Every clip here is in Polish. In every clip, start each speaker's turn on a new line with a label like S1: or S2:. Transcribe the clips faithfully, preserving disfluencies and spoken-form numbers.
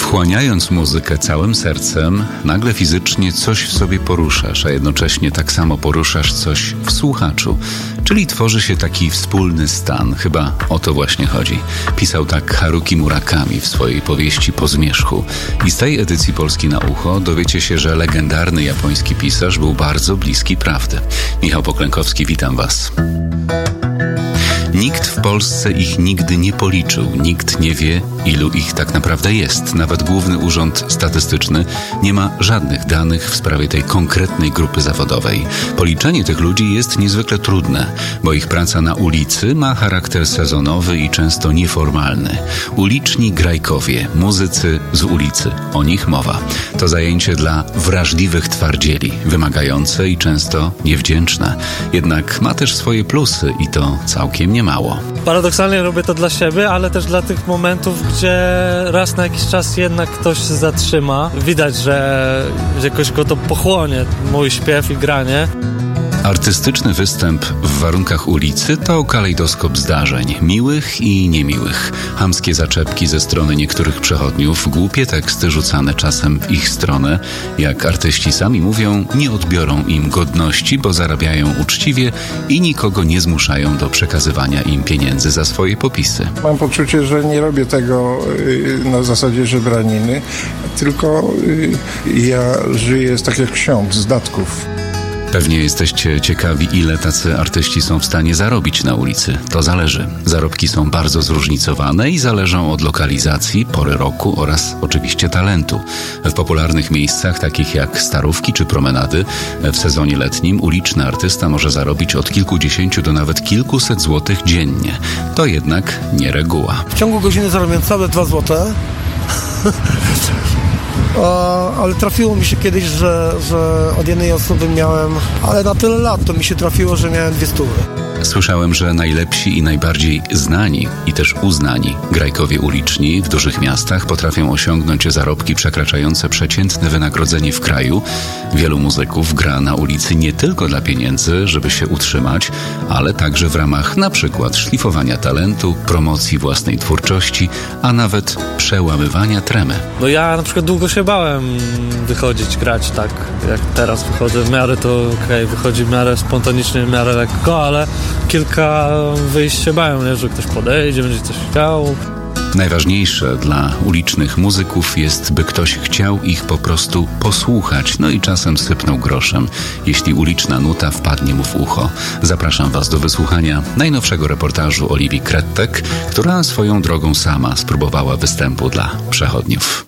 S1: Wchłaniając muzykę całym sercem, nagle fizycznie coś w sobie poruszasz, a jednocześnie tak samo poruszasz coś w słuchaczu. Czyli tworzy się taki wspólny stan. Chyba o to właśnie chodzi. Pisał tak Haruki Murakami w swojej powieści Po zmierzchu. I z tej edycji Polski na ucho dowiecie się, że legendarny japoński pisarz był bardzo bliski prawdy. Michał Poklękowski, witam Was. Nikt w Polsce ich nigdy nie policzył, nikt nie wie, ilu ich tak naprawdę jest. Nawet Główny Urząd Statystyczny nie ma żadnych danych w sprawie tej konkretnej grupy zawodowej. Policzenie tych ludzi jest niezwykle trudne, bo ich praca na ulicy ma charakter sezonowy i często nieformalny. Uliczni grajkowie, muzycy z ulicy, o nich mowa. To zajęcie dla wrażliwych twardzieli, wymagające i często niewdzięczne. Jednak ma też swoje plusy i to całkiem nie mało.
S2: Paradoksalnie robię to dla siebie, ale też dla tych momentów, gdzie raz na jakiś czas jednak ktoś się zatrzyma. Widać, że, że jakoś go to pochłonie, mój śpiew i granie.
S1: Artystyczny występ w warunkach ulicy to kalejdoskop zdarzeń, miłych i niemiłych. Chamskie zaczepki ze strony niektórych przechodniów, głupie teksty rzucane czasem w ich stronę. Jak artyści sami mówią, nie odbiorą im godności, bo zarabiają uczciwie i nikogo nie zmuszają do przekazywania im pieniędzy za swoje popisy.
S3: Mam poczucie, że nie robię tego na zasadzie żebraniny, tylko ja żyję tak jak ksiądz z datków.
S1: Pewnie jesteście ciekawi, ile tacy artyści są w stanie zarobić na ulicy. To zależy. Zarobki są bardzo zróżnicowane i zależą od lokalizacji, pory roku oraz oczywiście talentu. W popularnych miejscach, takich jak Starówki czy Promenady, w sezonie letnim uliczny artysta może zarobić od kilkudziesięciu do nawet kilkuset złotych dziennie. To jednak nie reguła.
S4: W ciągu godziny zarabiam całe dwa złote. Ale trafiło mi się kiedyś, że, że od jednej osoby miałem, ale na tyle lat to mi się trafiło, że miałem dwie stówy.
S1: Słyszałem, że najlepsi i najbardziej znani i też uznani grajkowie uliczni w dużych miastach potrafią osiągnąć zarobki przekraczające przeciętne wynagrodzenie w kraju. Wielu muzyków gra na ulicy nie tylko dla pieniędzy, żeby się utrzymać, ale także w ramach na przykład szlifowania talentu, promocji własnej twórczości, a nawet przełamywania tremy.
S2: No ja na przykład długo się bałem wychodzić, grać tak jak teraz wychodzę. W miarę to okej, okay, wychodzi w miarę spontanicznie, w miarę lekko, ale kilka wyjść się bałem, nie? Że ktoś podejdzie, będzie coś chciał.
S1: Najważniejsze dla ulicznych muzyków jest, by ktoś chciał ich po prostu posłuchać, no i czasem sypnął groszem, jeśli uliczna nuta wpadnie mu w ucho. Zapraszam Was do wysłuchania najnowszego reportażu Oliwii Krettek, która swoją drogą sama spróbowała występu dla przechodniów.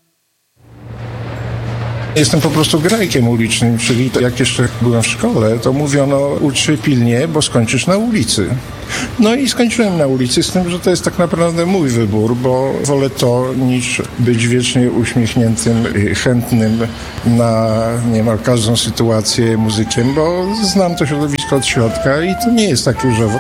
S3: Jestem po prostu grajkiem ulicznym, czyli to jak jeszcze byłem w szkole, to mówiono ucz się pilnie, bo skończysz na ulicy. No i skończyłem na ulicy, z tym, że to jest tak naprawdę mój wybór, bo wolę to niż być wiecznie uśmiechniętym, chętnym na niemal każdą sytuację muzykiem, bo znam to środowisko od środka i to nie jest tak różowo.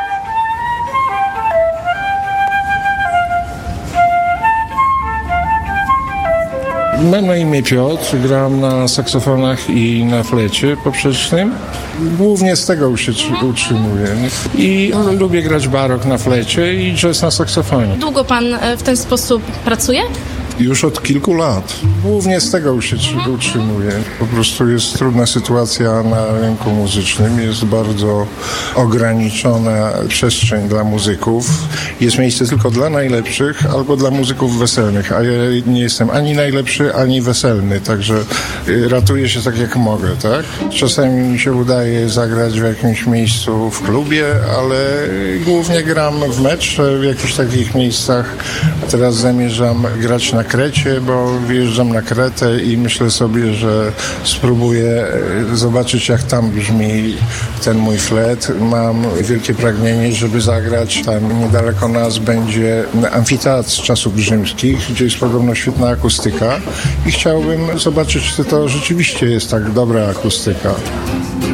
S3: Mam na imię Piotr, gram na saksofonach i na flecie poprzecznym. Głównie z tego się utrzymuję. I lubię grać barok na flecie i jazz na saksofonie.
S5: Długo pan w ten sposób pracuje?
S3: Już od kilku lat. Głównie z tego się utrzymuję. Po prostu jest trudna sytuacja na rynku muzycznym. Jest bardzo ograniczona przestrzeń dla muzyków. Jest miejsce tylko dla najlepszych albo dla muzyków weselnych. A ja nie jestem ani najlepszy, ani weselny. Także ratuję się tak jak mogę, tak? Czasami mi się udaje zagrać w jakimś miejscu w klubie, ale głównie gram w metrze, w jakichś takich miejscach. Teraz zamierzam grać na Krecie, bo wyjeżdżam na Kretę i myślę sobie, że spróbuję zobaczyć, jak tam brzmi ten mój flet. Mam wielkie pragnienie, żeby zagrać. Tam niedaleko nas będzie amfiteatr z czasów rzymskich, gdzie jest podobno świetna akustyka i chciałbym zobaczyć, czy to rzeczywiście jest tak dobra akustyka.